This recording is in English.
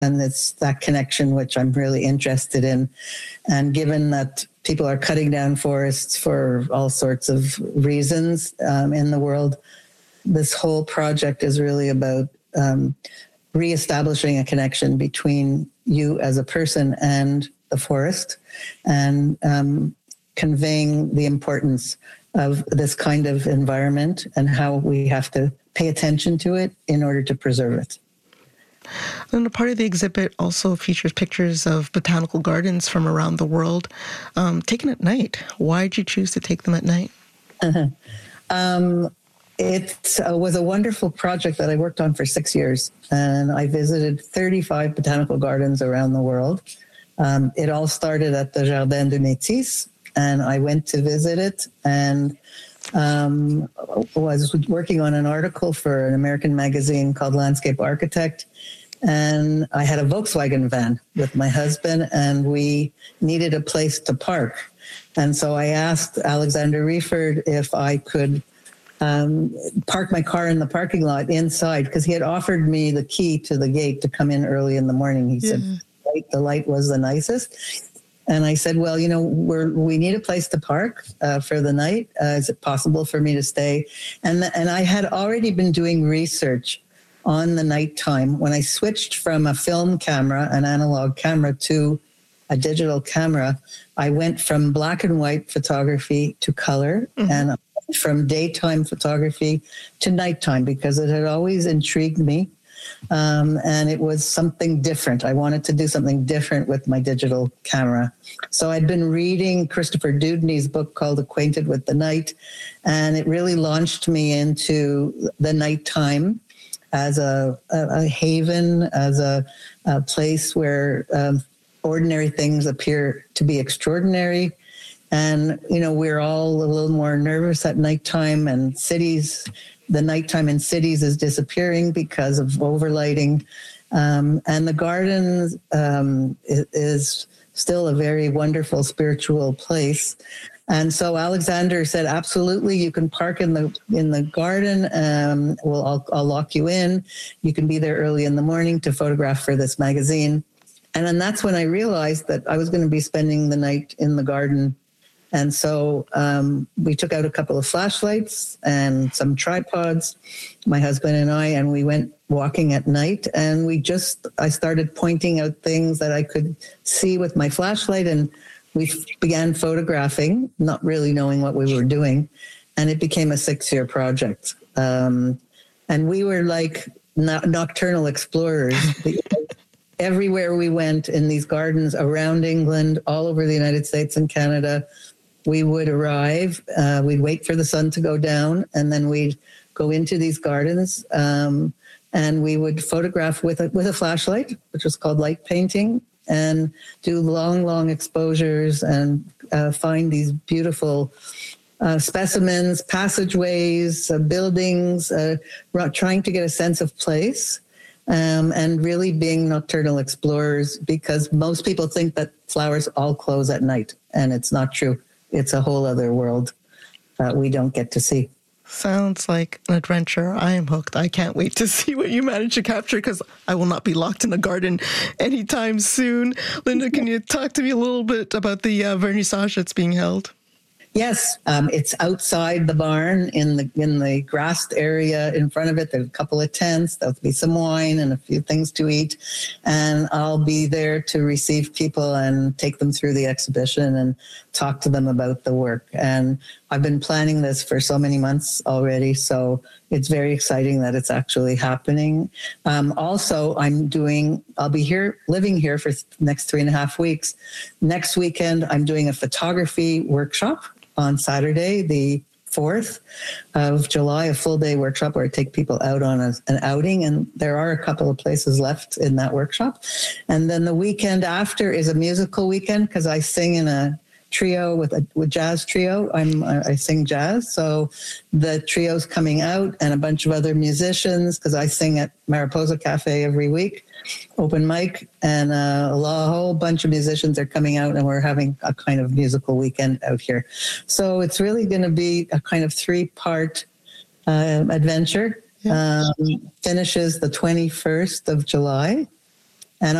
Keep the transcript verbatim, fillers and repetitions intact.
And it's that connection which I'm really interested in. And given that people are cutting down forests for all sorts of reasons um, in the world, this whole project is really about um, reestablishing a connection between you as a person and the forest, and um, conveying the importance of this kind of environment and how we have to pay attention to it in order to preserve it. And a part of the exhibit also features pictures of botanical gardens from around the world, um, taken at night. Why did you choose to take them at night? Uh-huh. Um, it uh, was a wonderful project that I worked on for six years, and I visited thirty-five botanical gardens around the world. Um, it all started at the Jardin de Métis, and I went to visit it, and um, was working on an article for an American magazine called Landscape Architect. And I had a Volkswagen van with my husband, and we needed a place to park. And so I asked Alexander Rieford if I could um, park my car in the parking lot inside, because he had offered me the key to the gate to come in early in the morning. He yeah. said, light, the light was the nicest. And I said, well, you know, we're, we need a place to park uh, for the night. Uh, is it possible for me to stay? And, the, and I had already been doing research on the nighttime. When I switched from a film camera, an analog camera, to a digital camera, I went from black and white photography to color, mm-hmm. and from daytime photography to nighttime, because it had always intrigued me. Um, and it was something different. I wanted to do something different with my digital camera. So I'd been reading Christopher Dewdney's book called Acquainted with the Night, and it really launched me into the nighttime as a, a, a haven, as a, a place where um, ordinary things appear to be extraordinary. And, you know, we're all a little more nervous at nighttime, and cities, the nighttime in cities is disappearing because of overlighting. Um, and the garden um, is, is still a very wonderful spiritual place. And so Alexander said, absolutely, you can park in the in the garden. Um, well, I'll, I'll lock you in. You can be there early in the morning to photograph for this magazine. And then that's when I realized that I was going to be spending the night in the garden. And so um, we took out a couple of flashlights and some tripods, my husband and I, and we went walking at night. And we just, I started pointing out things that I could see with my flashlight, and we began photographing, not really knowing what we were doing. And it became a six-year project. Um, and we were like no- nocturnal explorers. Everywhere we went in these gardens around England, all over the United States and Canada, we would arrive, uh, we'd wait for the sun to go down, and then we'd go into these gardens, um, and we would photograph with a, with a flashlight, which was called light painting, and do long, long exposures and uh, find these beautiful uh, specimens, passageways, uh, buildings, uh, trying to get a sense of place, um, and really being nocturnal explorers, because most people think that flowers all close at night, and it's not true. It's a whole other world that we don't get to see. Sounds like an adventure. I am hooked. I can't wait to see what you manage to capture, because I will not be locked in a garden anytime soon. Linda, can you talk to me a little bit about the uh, vernissage that's being held? Yes, um, it's outside the barn in the in the grassed area in front of it. There's a couple of tents. There'll be some wine and a few things to eat. And I'll be there to receive people and take them through the exhibition and talk to them about the work. And I've been planning this for so many months already, so it's very exciting that it's actually happening. Um, also, I'm doing, I'll be here, living here for the next three and a half weeks. Next weekend, I'm doing a photography workshop on Saturday, the fourth of July, a full day workshop where I take people out on a, an outing. And there are a couple of places left in that workshop. And then the weekend after is a musical weekend, because I sing in a trio with a with jazz trio. I'm I sing jazz, so the trio's coming out, and a bunch of other musicians, because I sing at Mariposa Cafe every week, open mic, and uh, a whole bunch of musicians are coming out, and we're having a kind of musical weekend out here. So it's really going to be a kind of three-part uh, adventure. Yeah. Um, finishes the twenty-first of July.